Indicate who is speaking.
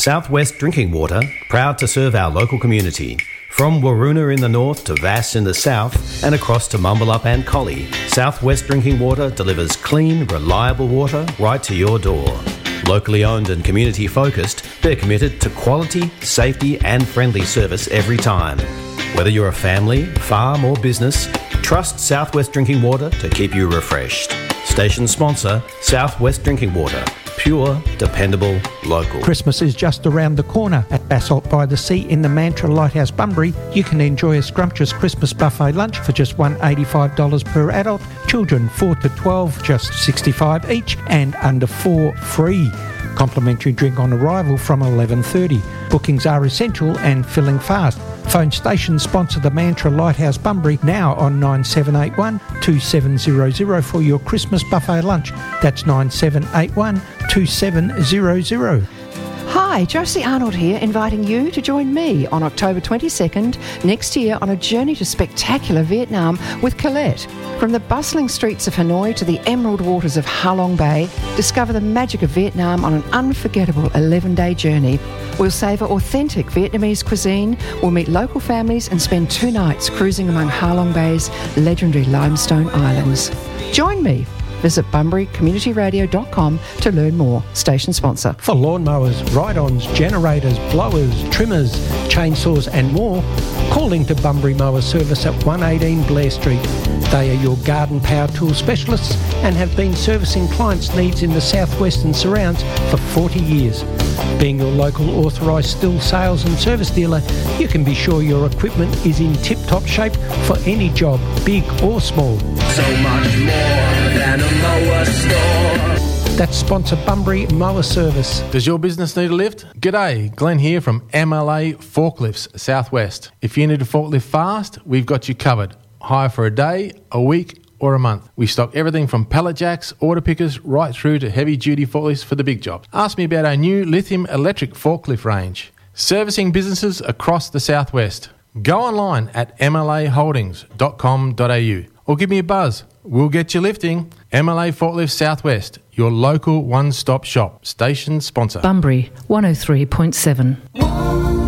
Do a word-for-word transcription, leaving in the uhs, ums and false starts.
Speaker 1: Southwest Drinking Water, proud to serve our local community. From Waroona in the north to Vass in the south and across to Mumbalup and Collie, Southwest Drinking Water delivers clean, reliable water right to your door. Locally owned and community focused, they're committed to quality, safety and friendly service every time. Whether you're a family, farm or business, trust Southwest Drinking Water to keep you refreshed. Station sponsor, Southwest Drinking Water. Pure, dependable, local.
Speaker 2: Christmas is just around the corner. At Basalt by the Sea in the Mantra Lighthouse Bunbury, you can enjoy a scrumptious Christmas buffet lunch for just one dollar eighty-five per adult. Children four to twelve, just sixty-five dollars each, and under four free. Complimentary drink on arrival from eleven thirty. Bookings are essential and filling fast. Phone station sponsor the Mantra Lighthouse Bunbury now on nine seven eight one, two seven zero zero for your Christmas buffet lunch. That's nine seven eight one, two seven zero zero.
Speaker 3: Hi, Josie Arnold here, inviting you to join me on October twenty-second next year on a journey to spectacular Vietnam with Colette. From the bustling streets of Hanoi to the emerald waters of Ha Long Bay, discover the magic of Vietnam on an unforgettable eleven-day journey. We'll savour authentic Vietnamese cuisine, we'll meet local families and spend two nights cruising among Ha Long Bay's legendary limestone islands. Join me. Visit bunbury community radio dot com to learn more. Station sponsor.
Speaker 2: For lawnmowers, ride-ons, generators, blowers, trimmers, chainsaws and more, call into Bunbury Mower Service at one eighteen Blair Street. They are your garden power tool specialists and have been servicing clients' needs in the southwest and surrounds for forty years. Being your local authorised Stihl sales and service dealer, you can be sure your equipment is in tip-top shape for any job, big or small.
Speaker 4: So much more than a mower store.
Speaker 2: That's sponsor Bunbury Mower Service.
Speaker 5: Does your business need a lift? G'day, Glenn here from M L A Forklifts Southwest. If you need a forklift fast, we've got you covered. Hire for a day, a week or a month. We stock everything from pallet jacks, order pickers, right through to heavy duty forklifts for the big jobs. Ask me about our new lithium electric forklift range. Servicing businesses across the southwest. Go online at m l a holdings dot com dot a u or give me a buzz. We'll get you lifting. M L A Forklifts Southwest, your local one-stop shop. Station sponsor.
Speaker 6: Bunbury one oh three point seven.